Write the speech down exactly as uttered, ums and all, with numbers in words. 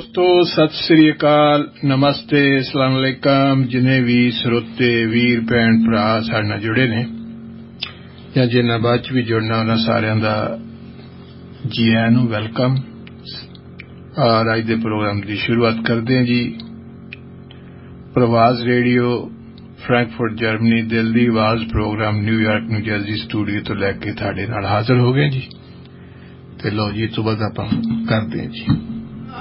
दोस्तों सत श्री अकाल, नमस्ते, अस्सलाम वालेकुम। जिन्हें भी श्रोते वीर भैन भरा साडे नाल जुड़े ने या जिन्हां बाद च भी जुड़ना उन्हां सारिआं दा जी आयां नूं वेलकम। और अज दे प्रोग्राम की शुरुआत करते हैं जी। प्रवास रेडियो फ्रैंकफर्ट जर्मनी दिल दी आवाज programme New York new Jersey studio तो लैके तुहाडे नाल हाजिर हो गए जी। ते लो जी तो बाद आपां करते हैं जी।